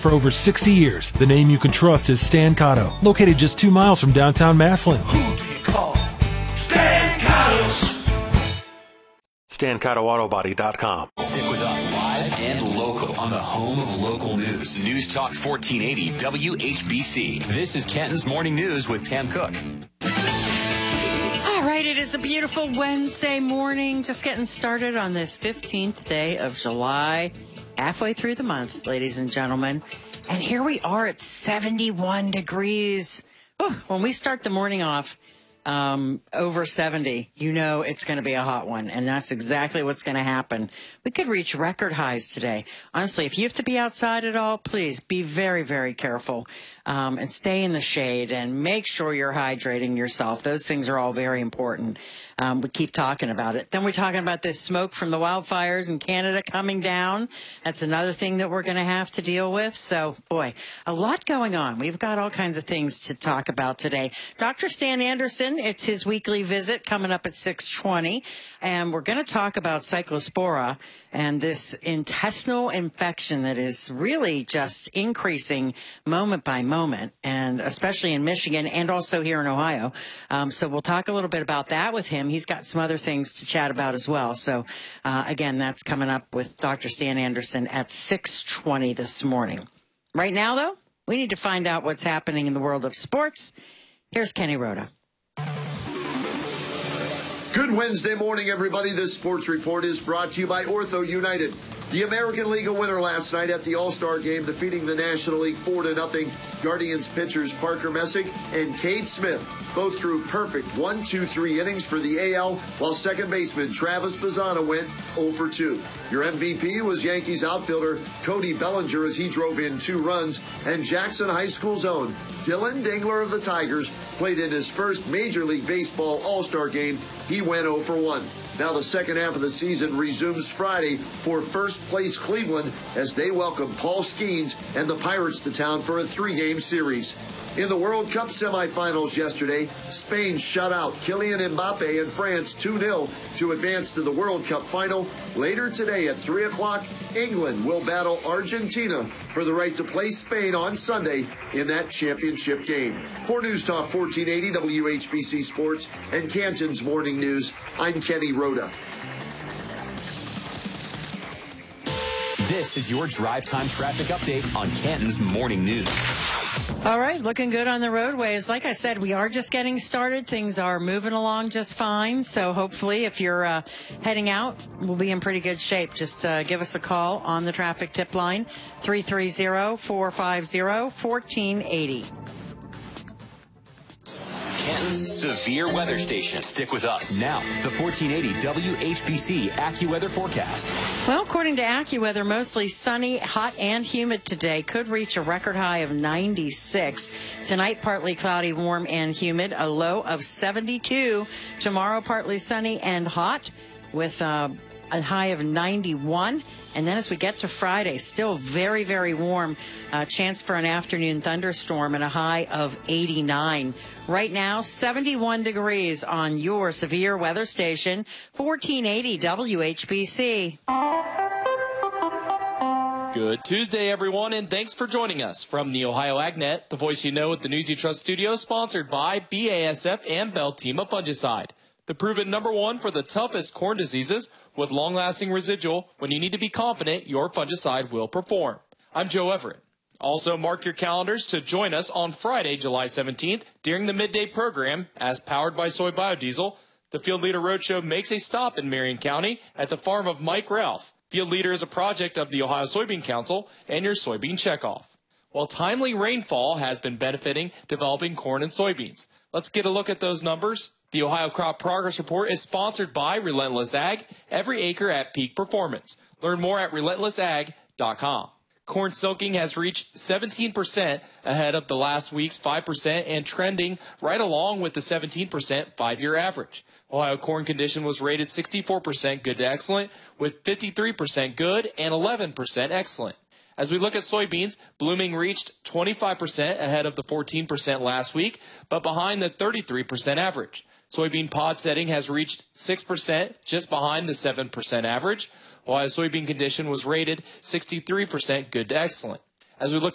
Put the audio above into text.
For over 60 years, the name you can trust is Stan Cotto, located just 2 miles from downtown Massillon. Who do you call? Stan Cotto's. StanCottoAutobody.com. Stick with us live and local on the home of local news. News Talk 1480 WHBC. This is Canton's Morning News with Tam Cook. All right, it is a beautiful Wednesday morning. Just getting started on this 15th day of July. Halfway through the month, ladies and gentlemen. And here we are at 71 degrees. When we start the morning off over 70, you know it's going to be a hot one. And that's exactly what's going to happen. We could reach record highs today. Honestly, if you have to be outside at all, please be very, very careful. And stay in the shade and make sure you're hydrating yourself. Those things are all very important. We keep talking about it. Then we're talking about this smoke from the wildfires in Canada coming down. That's another thing that we're going to have to deal with. So, boy, a lot going on. We've got all kinds of things to talk about today. Dr. Stan Anderson, it's his weekly visit coming up at 6:20. And we're going to talk about Cyclospora and this intestinal infection that is really just increasing moment by moment, and especially in Michigan and also here in Ohio. So we'll talk a little bit about that with him. He's got some other things to chat about as well. So, again, that's coming up with Dr. Stan Anderson at 6:20 this morning. Right now, though, we need to find out what's happening in the world of sports. Here's Kenny Rhoda. Good Wednesday morning, everybody. This sports report is brought to you by Ortho United. The American League a winner last night at the All-Star Game, defeating the National League 4-0. Guardians pitchers Parker Messick and Cade Smith both threw perfect 1-2-3 innings for the AL, while second baseman Travis Bazzana went 0 for 2. Your MVP was Yankees outfielder Cody Bellinger as he drove in 2 runs, and Jackson High School's own Dylan Dingler of the Tigers played in his first Major League Baseball All-Star Game. He went 0 for 1. Now the second half of the season resumes Friday for first-place Cleveland as they welcome Paul Skeens and the Pirates to town for a 3-game series. In the World Cup semifinals yesterday, Spain shut out Kylian Mbappe and France 2-0 to advance to the World Cup final. Later today at 3 o'clock, England will battle Argentina for the right to play Spain on Sunday in that championship game. For News Talk 1480 WHBC Sports and Canton's Morning News, I'm Kenny Rhoda. This is your drive time traffic update on Canton's Morning News. All right, looking good on the roadways. Like I said, we are just getting started. Things are moving along just fine. So hopefully if you're heading out, we'll be in pretty good shape. Just give us a call on the traffic tip line, 330-450-1480. Canton's severe weather station. Stick with us. Now, the 1480 WHBC AccuWeather forecast. Well, according to AccuWeather, mostly sunny, hot, and humid today. Could reach a record high of 96. Tonight, partly cloudy, warm, and humid. A low of 72. Tomorrow, partly sunny and hot with a high of 91. And then as we get to Friday, still very, very warm. Chance for an afternoon thunderstorm and a high of 89. Right now, 71 degrees on your severe weather station, 1480 WHBC. Good Tuesday, everyone, and thanks for joining us from the Ohio AgNet, the voice you know at the News You Trust studio, sponsored by BASF and Beltima Fungicide, the proven #1 for the toughest corn diseases with long-lasting residual when you need to be confident your fungicide will perform. I'm Joe Everett. Also, mark your calendars to join us on Friday, July 17th, during the midday program, as powered by Soy Biodiesel. The Field Leader Roadshow makes a stop in Marion County at the farm of Mike Ralph. Field Leader is a project of the Ohio Soybean Council and your soybean checkoff. While timely rainfall has been benefiting developing corn and soybeans. Let's get a look at those numbers. The Ohio Crop Progress Report is sponsored by Relentless Ag, every acre at peak performance. Learn more at relentlessag.com. Corn silking has reached 17% ahead of the last week's 5% and trending right along with the 17% 5-year average. Ohio corn condition was rated 64% good to excellent, with 53% good and 11% excellent. As we look at soybeans, blooming reached 25% ahead of the 14% last week, but behind the 33% average. Soybean pod setting has reached 6%, just behind the 7% average, while soybean condition was rated 63% good to excellent. As we look